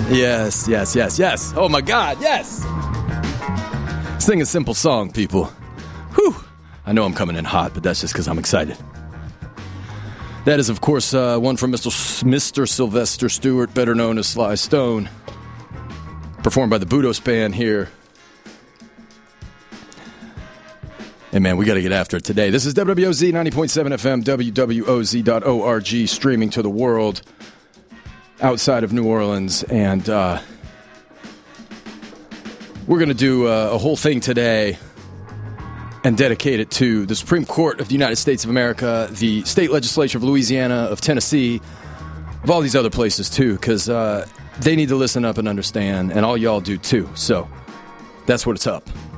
Yes, yes, yes, yes. Oh my God, yes. Sing a simple song, people. Whew. I know I'm coming in hot, but that's just because I'm excited. That is, of course, one from Mr. Sylvester Stewart, better known as Sly Stone, performed by the Budos Band here. Hey, man, we got to get after it today. This is WWOZ 90.7 FM, WWOZ.org, streaming to the world outside of New Orleans. And we're going to do a whole thing today and dedicate it to the Supreme Court of the United States of America, the state legislature of Louisiana, of Tennessee, of all these other places, too, because they need to listen up and understand, and all y'all do, too. So that's what it's up.